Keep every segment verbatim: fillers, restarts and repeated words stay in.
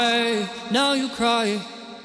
Now you cry.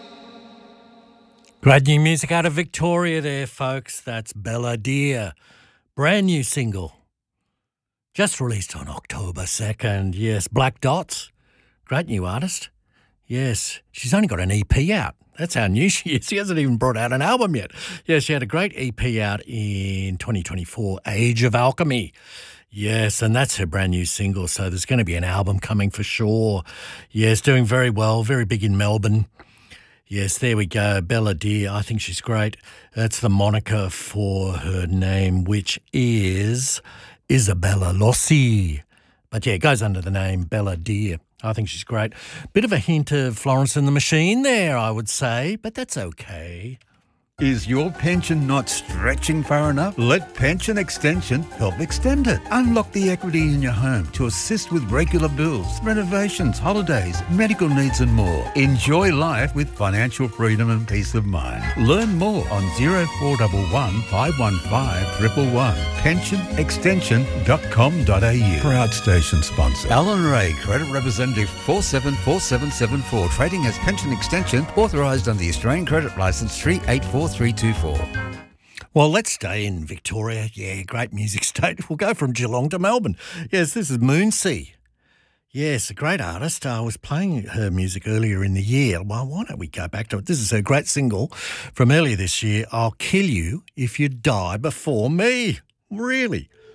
Great new music out of Victoria there, folks. That's Bella Dear. Brand new single. Just released on October second. Yes, Black Dots. Great new artist. Yes, she's only got an E P out. That's how new she is. She hasn't even brought out an album yet. Yeah, she had a great E P out in twenty twenty-four, Age of Alchemy. Yes, and that's her brand new single, so there's going to be an album coming for sure. Yes, doing very well, very big in Melbourne. Yes, there we go, Bella Dear. I think she's great. That's the moniker for her name, which is Isabella Lossi. But yeah, it goes under the name Bella Dear. I think she's great. Bit of a hint of Florence and the Machine there, I would say, but that's okay. Is your pension not stretching far enough? Let Pension Extension help extend it. Unlock the equity in your home to assist with regular bills, renovations, holidays, medical needs and more. Enjoy life with financial freedom and peace of mind. Learn more on zero four one one, five one five, one one one. pension extension dot com dot a u. Proud station sponsor. Alan Ray, Credit Representative four seven four seven seven four. Trading as Pension Extension, authorised under the Australian Credit Licence three eight four three two four. Well, let's stay in Victoria. Yeah, great music state. We'll go from Geelong to Melbourne. Yes, this is Moonsea. Yes, a great artist. I was playing her music earlier in the year. Well, why don't we go back to it? This is her great single from earlier this year, I'll Kill You If You Die Before Me. Really?